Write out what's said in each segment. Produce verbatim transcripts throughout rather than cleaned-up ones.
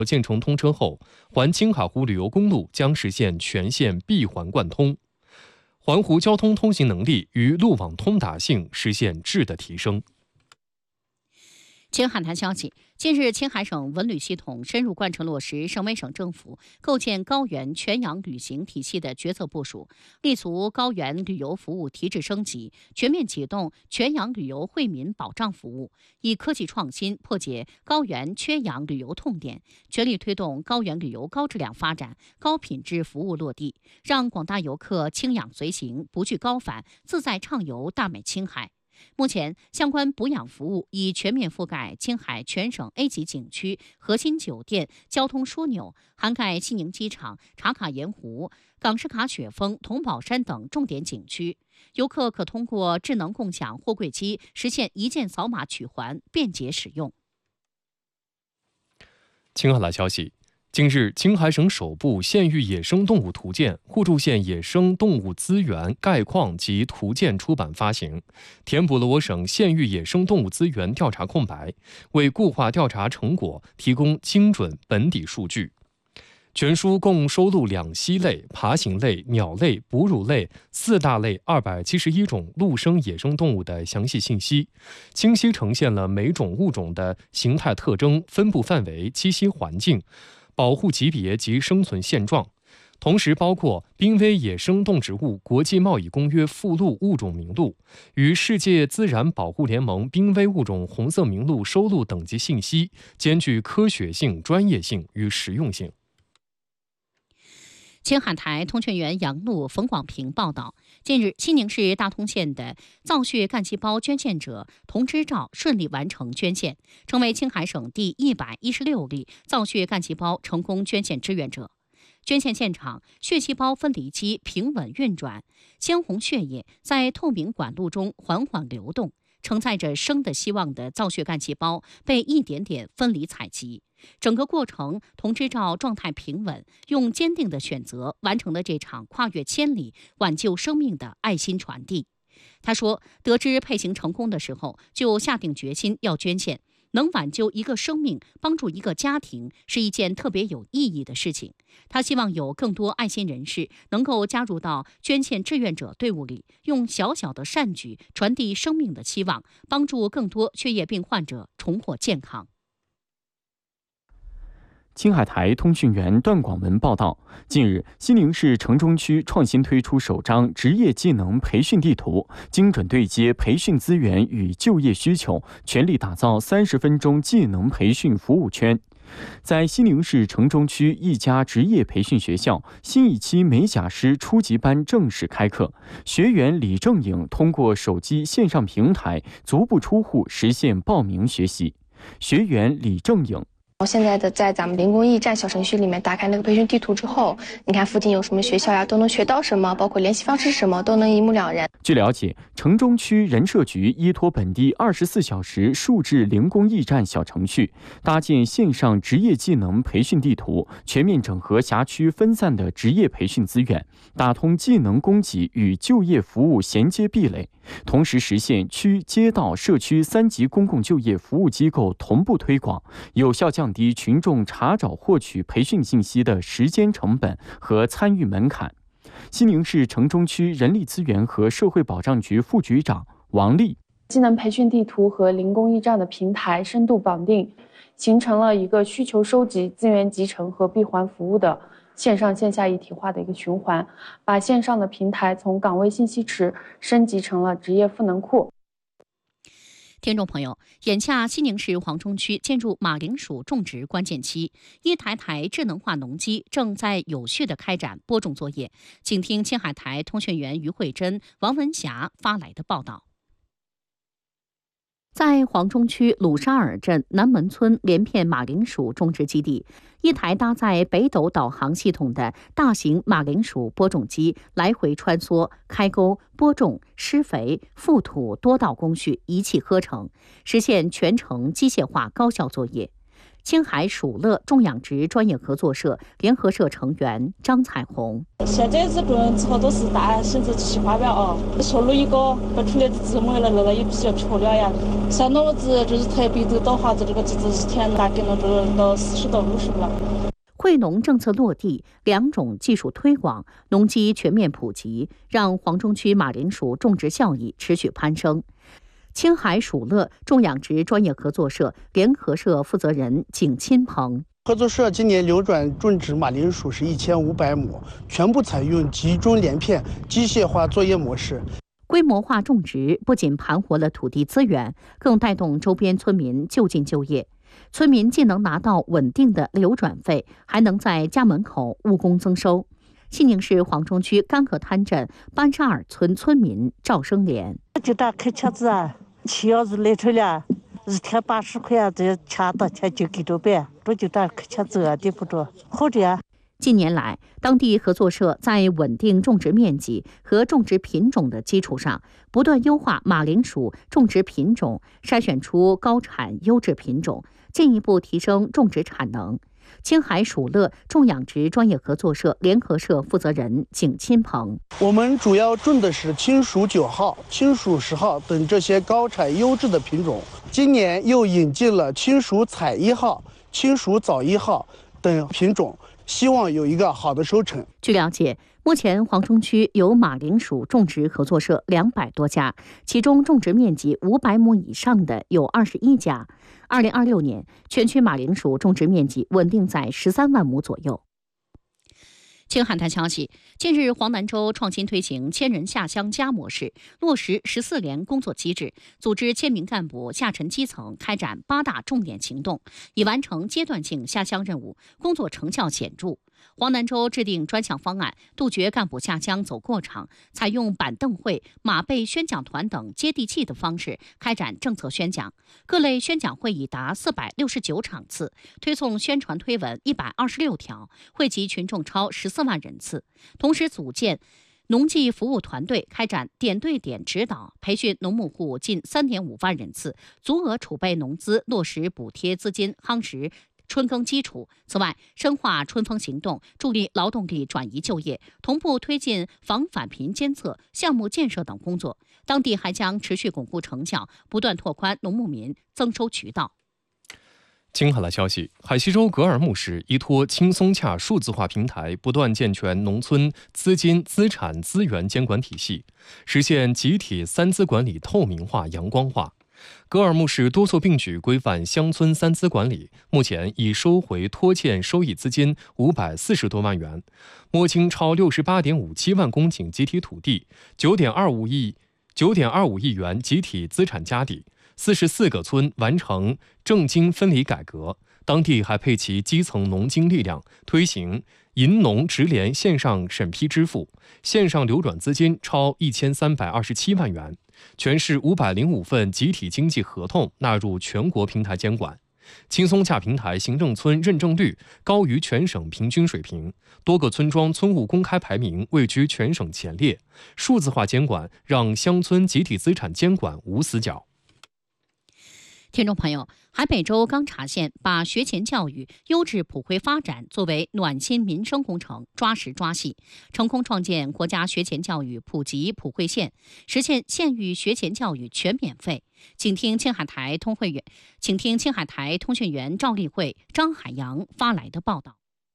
建成通车后，环青海湖旅游公路将实现全线闭环贯通，环湖交通通行能力与路网通达性实现质的提升。 青海台消息，近日，青海省文旅系统深入贯彻落实省委省政府构建高原全氧旅行体系的决策部署，立足高原旅游服务提质升级，全面启动全氧旅游惠民保障服务，以科技创新破解高原缺氧旅游痛点，全力推动高原旅游高质量发展、高品质服务落地，让广大游客轻氧随行，不惧高反，自在畅游大美青海。目前，相关补氧服务已全面覆盖青海全省 A 级景区、核心酒店、交通枢纽，涵盖西宁机场、茶卡盐湖、港士卡雪峰、桐宝山等重点景区。游客可通过智能共享货柜机实现一键扫码取环，便捷使用。 青海来消息。近日，青海省首部县域野生动物图鉴、互助县野生动物资源概况及图鉴出版发行，填补了我省县域野生动物资源调查空白，为固化调查成果提供精准本底数据。全书共收录两栖类、爬行类、鸟类、哺乳类四大类二百七十一种陆生野生动物的详细信息，清晰呈现了每种物种的形态特征、分布范围、栖息环境、保护级别及生存现状，同时包括濒危野生动植物国际贸易公约附录物种名录与世界自然保护联盟濒危物种红色名录收录等级信息，兼具科学性、专业性与实用性。 青海台通讯员杨璐、冯广平报道，近日，西宁市大通县的造血干细胞捐献者童之照顺利完成捐献，成为青海省第一百一十六例造血干细胞成功捐献志愿者。捐献现场，血细胞分离机平稳运转，鲜红血液在透明管路中缓缓流动，承载着生的希望的造血干细胞被一点点分离采集。整个过程，童之照状态平稳，用坚定的选择完成了这场跨越千里、挽救生命的爱心传递。他说，得知配型成功的时候，就下定决心要捐献。能挽救一个生命，帮助一个家庭，是一件特别有意义的事情。他希望有更多爱心人士能够加入到捐献志愿者队伍里，用小小的善举传递生命的期望，帮助更多血液病患者重获健康。 青海台通讯员段广文报道，近日，西宁市城中区创新推出首张职业技能培训地图，精准对接培训资源与就业需求，全力打造三十分钟技能培训服务圈。在西宁市城中区一家职业培训学校，新一期美甲师初级班正式开课。学员李正颖通过手机线上平台，足不出户实现报名学习。学员李正颖。 现在的在咱们零工驿站小程序里面打开那个培训地图之后，你看附近有什么学校呀，都能学到什么，包括联系方式是什么，都能一目了然。 据了解，城中区人社局依托本地二十四小时数字零工驿站小程序，搭建线上职业技能培训地图，全面整合辖区分散的职业培训资源，打通技能供给与就业服务衔接壁垒，同时实现区、街道、社区三级公共就业服务机构同步推广，有效降低群众查找获取培训信息的时间成本和参与门槛。西宁市城中区人力资源和社会保障局副局长王丽， 技能培训地图和零工驿站的平台深度绑定，形成了一个需求收集、资源集成和闭环服务的线上线下一体化的一个循环，把线上的平台从岗位信息池升级成了职业赋能库。 听众朋友，眼下西宁市黄中区进入马铃薯种植关键期，一台台智能化农机正在有序地开展播种作业。请听青海台通讯员于慧珍、王文霞发来的报道。在黄中区鲁沙尔镇南门村连片马铃薯种植基地，一台搭载北斗导航系统的大型马铃薯播种机来回穿梭，开沟、播种、施肥、覆土多道工序一气呵成，实现全程机械化高效作业。 青海蜀乐种养殖专业合作社联合社成员张彩虹： 现在这种植物都是大型的奇花苗啊，说了一个不出来的植物了，那个也比较漂亮呀。像那子就是特别的到哈子这个植子是天大概那种到四十到五十了。 惠农政策落地，两种技术推广，农机全面普及，让黄中区马铃薯种植效益持续攀升。青海蜀乐种养殖专业合作社联合社负责人景钦鹏： 合作社今年流转种植马铃薯是一千五百亩，全部采用集中连片机械化作业模式。 规模化种植不仅盘活了土地资源，更带动周边村民就近就业。村民既能拿到稳定的流转费，还能在家门口务工增收。西宁市黄中区甘河滩镇班沙尔村村民赵生莲： 就这开车子啊，骑要是来出来，一天八十块啊，这掐到钱就给着办，这就这开车子啊，对不着，好着呀。 近年来，当地合作社在稳定种植面积和种植品种的基础上，不断优化马铃薯种植品种，筛选出高产优质品种，进一步提升种植产能。青海蜀乐种养殖专业合作社联合社负责人景钦鹏： 我们主要种的是青薯九号、青薯十号等这些高产优质的品种，今年又引进了青薯彩一号、青薯枣一号等品种，希望有一个好的收成。 据了解，目前黄中区有马铃薯种植合作社两百多家，其中种植面积五百亩以上的有二十一家。二零二六年，全区马铃薯种植面积稳定在十三万亩左右。青海滩消息，近日黄南州创新推行千人下乡家模式，落实十四联工作机制，组织千名干部下沉基层，开展八大重点行动，已完成阶段性下乡任务，工作成效显著。黄南州制定专项方案，杜绝干部下乡走过场，采用板凳会、马背宣讲团等接地气的方式开展政策宣讲。各类宣讲会已达四百六十九场次，推送宣传推文一百二十六条，惠及群众超十四万人次。同时组建农技服务团队，开展点对点指导，培训农牧户近三点五万人次，足额储备农资，落实补贴资金，夯实春耕基础。此外，深化春风行动，助力劳动力转移就业，同步推进防返贫监测、项目建设等工作。当地还将持续巩固成效，不断拓宽农牧民增收渠道。 经海来消息，海西州格尔木市依托轻松洽数字化平台，不断健全农村资金、资产、资源监管体系，实现集体三资管理透明化、阳光化。格尔木市多措并举规范乡村三资管理，目前已收回拖欠收益资金五百四十多万元，摸清超六十八点五七万公顷集体土地，九点二五亿九点二五亿元集体资产家底，四十四个村完成政经分离改革。当地还配齐基层农经力量，推行银农直联线上审批支付，线上流转资金超一千三百二十七万元。全市五百零五份集体经济合同纳入全国平台监管，轻松洽平台行政村认证率高于全省平均水平，多个村庄村务公开排名位居全省前列。数字化监管让乡村集体资产监管无死角。 听众朋友，海北州钢察县把学前教育优质普惠发展作为暖心民生工程，抓实抓细，成功创建国家学前教育普及普惠县，实现县域学前教育全免费。请听青海台通会员，请听青海台通讯员赵立慧、张海洋发来的报道。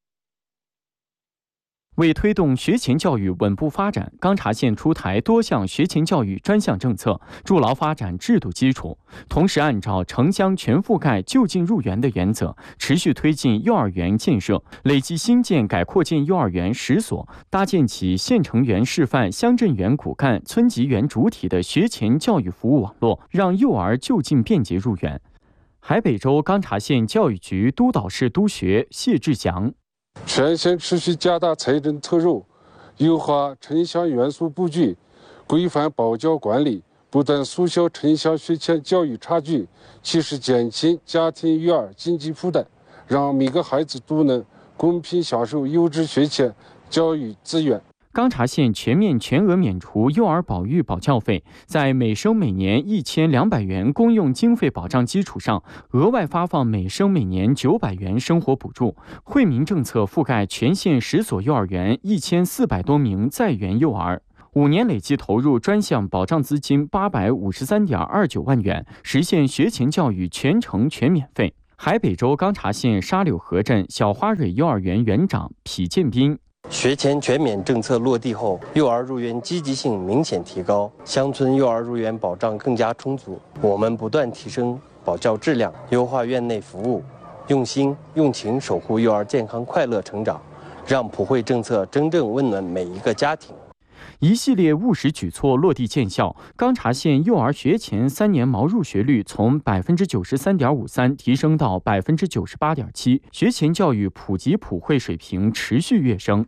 为推动学前教育稳步发展，钢察县出台多项学前教育专项政策，筑牢发展制度基础。同时，按照城乡全覆盖、就近入园的原则，持续推进幼儿园建设，累计新建改扩建幼儿园十所，搭建起县城园示范、乡镇园骨干、村级园主体的学前教育服务网络，让幼儿就近便捷入园。海北州钢察县教育局督导室督学谢志祥。 全县持续加大财政投入，优化城乡元素布局，规范保教管理，不断缩小城乡学前教育差距，切实减轻家庭育儿经济负担，让每个孩子都能公平享受优质学前教育资源。 钢察县全面全额免除幼儿保育保教费，在每生每年一千两百元公用经费保障基础上，额外发放每生每年九百元生活补助。惠民政策覆盖全县十所幼儿园一千四百多名在园幼儿。五年累计投入专项保障资金八百五十三点二九万元，实现学前教育全程全免费。海北州钢察县沙柳河镇小花蕊幼儿园园长痞建斌。 学前全免政策落地后，幼儿入园积极性明显提高，乡村幼儿入园保障更加充足。我们不断提升保教质量，优化院内服务，用心用情守护幼儿健康快乐成长，让普惠政策真正温暖每一个家庭。 一系列务实举措落地见效，钢察县幼儿学前三年毛入学率从百分之九十三点五三提升到百分之九十八点七，学前教育普及普惠水平持续跃升。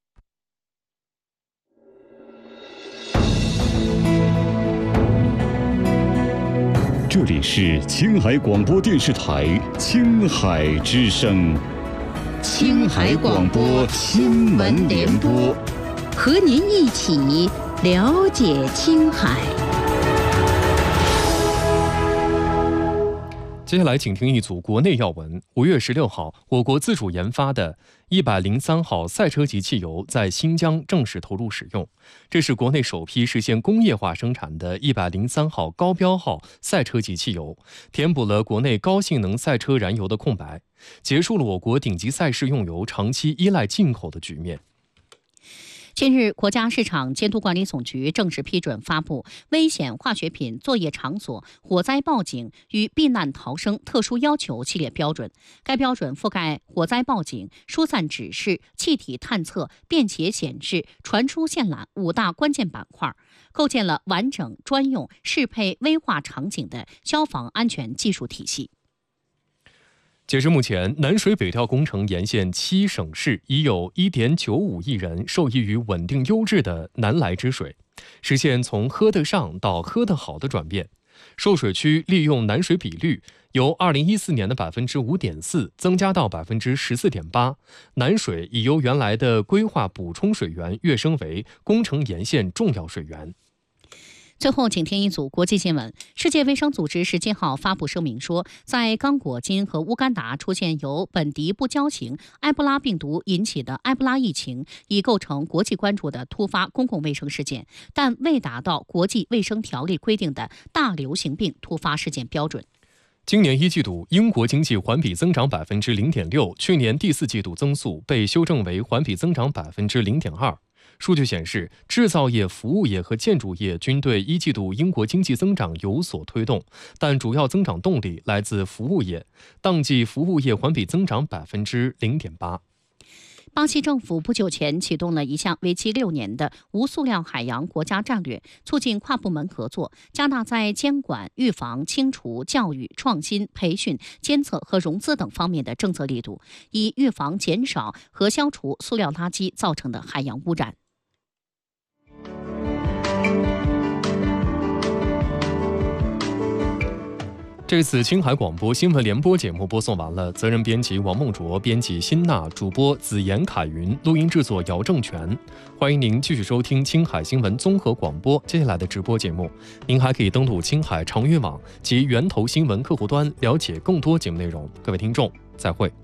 这里是青海广播电视台青海之声， 青海广播新闻联播，和您一起了解青海。 接下来请听一组国内要闻。五月十六号，我国自主研发的一百零三号赛车级汽油在新疆正式投入使用，这是国内首批实现工业化生产的一百零三号高标号赛车级汽油，填补了国内高性能赛车燃油的空白，结束了我国顶级赛事用油长期依赖进口的局面。 近日，国家市场监督管理总局正式批准发布《危险化学品作业场所火灾报警与避难逃生特殊要求系列标准》。该标准覆盖火灾报警、疏散指示、气体探测、便携显示、传输线缆五大关键板块，构建了完整、专用、适配危化场景的消防安全技术体系。 截至目前，南水北调工程沿线七省市已有 一点九五亿人受益于稳定优质的南来之水，实现从喝得上到喝得好的转变。受水区利用南水比率由二零一四年的 百分之五点四 增加到 百分之十四点八， 南水已由原来的规划补充水源跃升为工程沿线重要水源。 最后，请听一组国际新闻。世界卫生组织十七号发布声明说，在刚果金和乌干达出现由本地不交型埃博拉病毒引起的埃博拉疫情，已构成国际关注的突发公共卫生事件，但未达到国际卫生条例规定的大流行病突发事件标准。 今年一季度，英国经济环比增长 百分之零点六， 去年第四季度增速被修正为环比增长 百分之零点二。数据显示，制造业、服务业和建筑业均对一季度英国经济增长有所推动，但主要增长动力来自服务业，当季服务业环比增长 百分之零点八。 巴西政府不久前启动了一项为期六年的无塑料海洋国家战略，促进跨部门合作，加大在监管、预防、清除、教育、创新、培训、监测和融资等方面的政策力度，以预防、减少和消除塑料垃圾造成的海洋污染。 这次青海广播新闻联播节目播送完了，责任编辑王梦卓，编辑辛娜，主播紫妍、凯云，录音制作姚正全。欢迎您继续收听青海新闻综合广播接下来的直播节目。您还可以登录青海长云网及源头新闻客户端了解更多节目内容。各位听众，再会。